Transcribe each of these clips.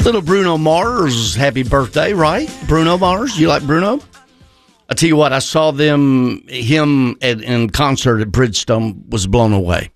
Little Bruno Mars, happy birthday, right? Bruno Mars, you like Bruno? I tell you what, I saw him in concert at Bridgestone, was blown away.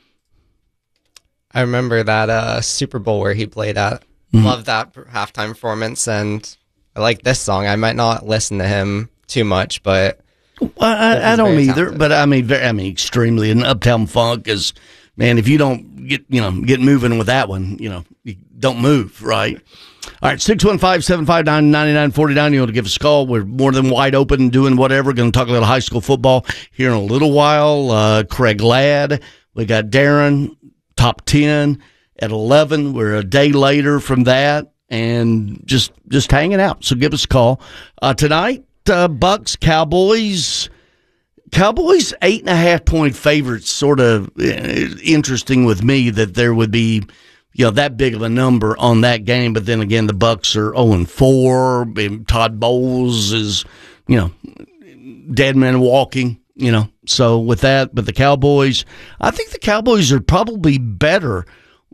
I remember that Super Bowl where he played at. Love that halftime performance, and I like this song. I might not listen to him too much, but I don't either. Talented. But I mean, extremely. And Uptown Funk is, man, if you don't get moving with that one, you don't move, right? All right, 615-759-9949. You want to give us a call? We're more than wide open doing whatever. Going to talk a little high school football here in a little while. Craig Ladd. We got Darren, top 10 at 11. We're a day later from that and just hanging out. So give us a call. Tonight, Bucks, Cowboys. Cowboys 8.5-point favorites. Sort of interesting with me that there would be that big of a number on that game. But then again, the Bucks are 0-4. Todd Bowles is dead man walking. So with that, but the Cowboys, I think the Cowboys are probably better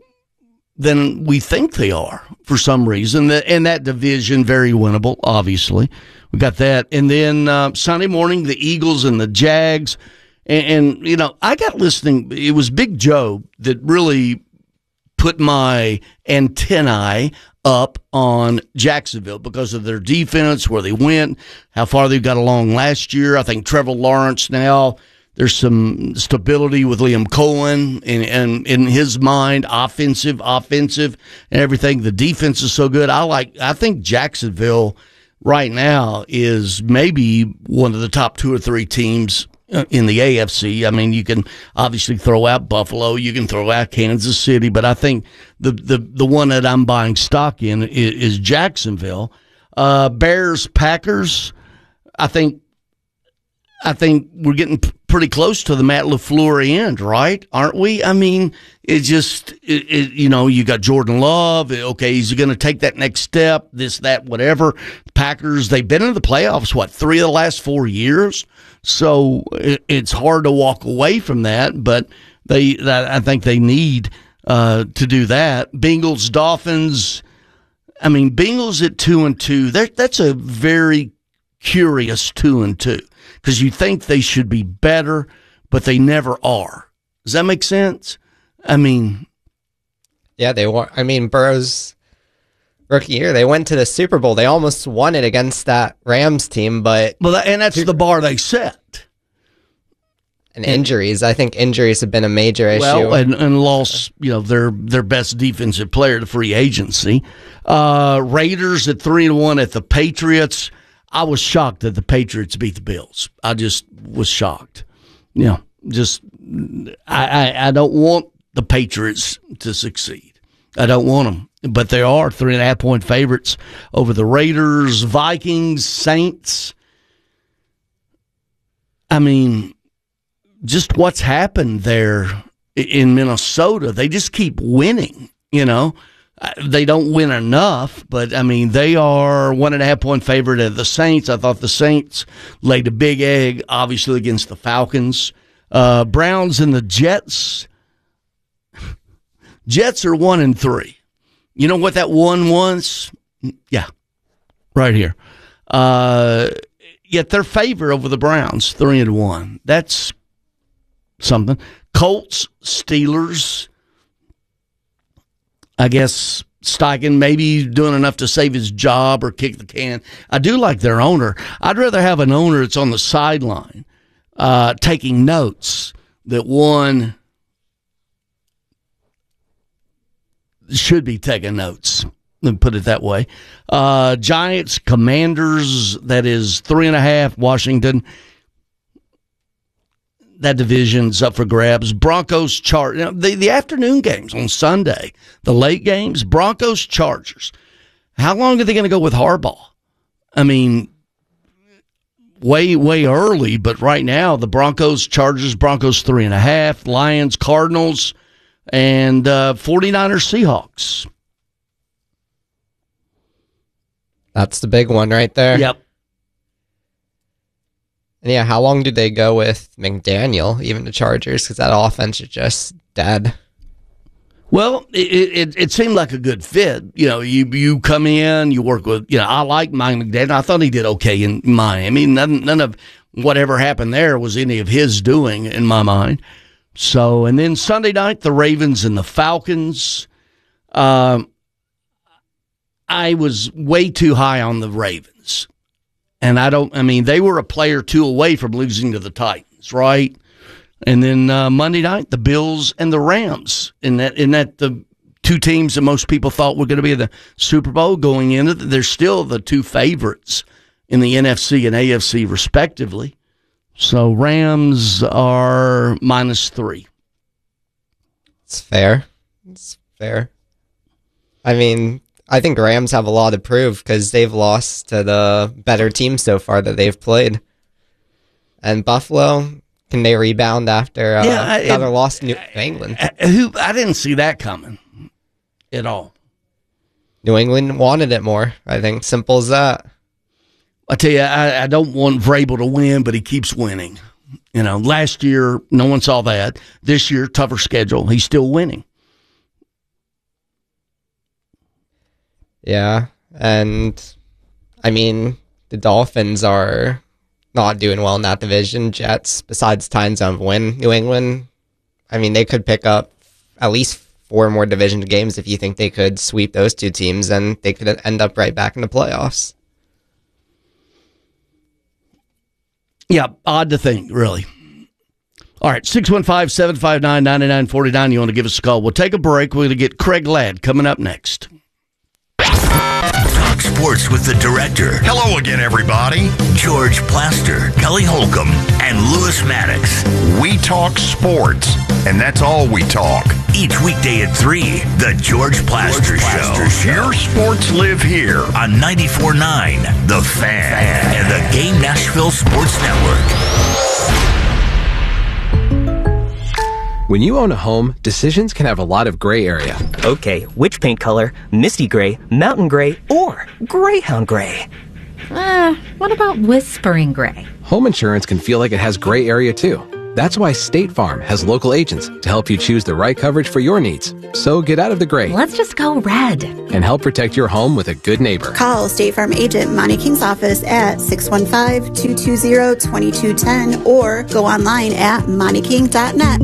than we think they are for some reason. And that division, very winnable, obviously. We got that. And then Sunday morning, the Eagles and the Jags. And I got listening. It was Big Joe that really put my antennae up on Jacksonville because of their defense, where they went, how far they got along last year. I think Trevor Lawrence now, there's some stability with Liam Cohen and in his mind, offensive and everything. The defense is so good. I think Jacksonville right now is maybe one of the top 2 or 3 teams in the AFC. I mean, you can obviously throw out Buffalo, you can throw out Kansas City, but I think the one that I'm buying stock in is Jacksonville. Bears, Packers. I think we're getting pretty close to the Matt LaFleur end, right? Aren't we? I mean, you got Jordan Love. Okay, he's going to take that next step, this, that, whatever. Packers, they've been in the playoffs, 3 of the last 4 years? So it's hard to walk away from that, but I think they need to do that. Bengals, Dolphins. I mean, Bengals at 2-2. That's a very curious 2-2 because you think they should be better, but they never are. Does that make sense? I mean, yeah, they were. I mean, Burrow's rookie year, they went to the Super Bowl. They almost won it against that Rams team, and that's the bar they set. And injuries, I think injuries have been a major issue. Well, and lost, their best defensive player to free agency. Raiders at 3-1 at the Patriots. I was shocked that the Patriots beat the Bills. I just was shocked. I don't want the Patriots to succeed. I don't want them. But they are 3.5-point favorites over the Raiders, Vikings, Saints. I mean, just what's happened there in Minnesota. They just keep winning, They don't win enough, but, I mean, they are 1.5-point favorite of the Saints. I thought the Saints laid a big egg, obviously, against the Falcons. Browns and the Jets. Jets are 1-3. You know what that one was? Yeah, right here. Yet their favor over the Browns, 3-1. That's something. Colts, Steelers. I guess Steichen maybe doing enough to save his job or kick the can. I do like their owner. I'd rather have an owner that's on the sideline taking notes that one should be taking notes. Let me put it that way. Giants, Commanders, that is 3.5. Washington. That division's up for grabs. Broncos, Chargers. The afternoon games on Sunday, the late games, Broncos, Chargers. How long are they going to go with Harbaugh? I mean, way early, but right now, the Broncos, Chargers, Broncos 3.5, Lions, Cardinals, and 49ers, Seahawks. That's the big one right there. Yep. And yeah, how long do they go with McDaniel, even the Chargers? Because that offense is just dead. Well, it seemed like a good fit. You come in, you work with, I like Mike McDaniel. I thought he did okay in Miami. None of whatever happened there was any of his doing in my mind. So, and then Sunday night, the Ravens and the Falcons. I was way too high on the Ravens. And they were a player or two away from losing to the Titans, right? And then Monday night, the Bills and the Rams. In that the two teams that most people thought were going to be in the Super Bowl going into it. They're still the two favorites in the NFC and AFC respectively. So Rams are -3. It's fair. It's fair. I think Rams have a lot to prove because they've lost to the better teams so far that they've played. And Buffalo, can they rebound after another loss to New England? I didn't see that coming at all. New England wanted it more, I think. Simple as that. I tell you, I don't want Vrabel to win, but he keeps winning. Last year, no one saw that. This year, tougher schedule. He's still winning. Yeah, and the Dolphins are not doing well in that division. Jets, besides time zone win. New England, they could pick up at least 4 more division games if you think they could sweep those two teams, and they could end up right back in the playoffs. Yeah, odd to think, really. All right, 615-759-9949. You want to give us a call? We'll take a break. We're going to get Craig Ladd coming up next. Talk sports with the director. Hello again, everybody. George Plaster, Kelly Holcomb, and Lewis Maddox. We talk sports, and that's all we talk. Each weekday at 3, the George Plaster Show. Your sports live here On 94.9, The Fan, and the Game Nashville Sports Network. When you own a home, decisions can have a lot of gray area. Okay, which paint color? Misty gray, mountain gray, or greyhound gray? What about whispering gray? Home insurance can feel like it has gray area too. That's why State Farm has local agents to help you choose the right coverage for your needs. So get out of the gray. Let's just go red. And help protect your home with a good neighbor. Call State Farm agent Monty King's office at 615-220-2210 or go online at montyking.net.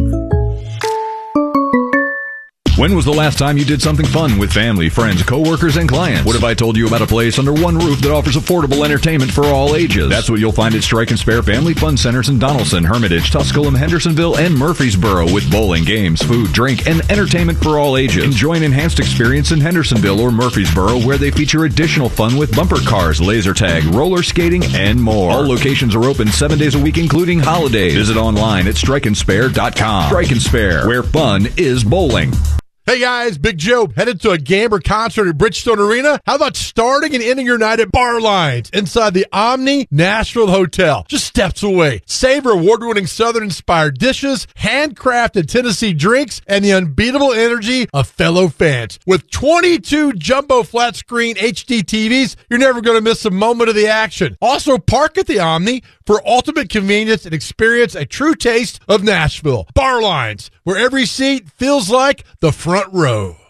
When was the last time you did something fun with family, friends, coworkers, and clients? What if I told you about a place under one roof that offers affordable entertainment for all ages? That's what you'll find at Strike and Spare Family Fun Centers in Donaldson, Hermitage, Tusculum, Hendersonville, and Murfreesboro with bowling, games, food, drink, and entertainment for all ages. Enjoy an enhanced experience in Hendersonville or Murfreesboro where they feature additional fun with bumper cars, laser tag, roller skating, and more. All locations are open 7 days a week, including holidays. Visit online at strikeandspare.com. Strike and Spare, where fun is bowling. Hey guys, Big Joe, headed to a Gamber concert at Bridgestone Arena? How about starting and ending your night at Bar Lines inside the Omni Nashville Hotel, just steps away? Savor award-winning Southern-inspired dishes, handcrafted Tennessee drinks, and the unbeatable energy of fellow fans. With 22 jumbo flat-screen HD TVs, you're never going to miss a moment of the action. Also, park at the Omni for ultimate convenience and experience a true taste of Nashville. Bar Lines, where every seat feels like the front row.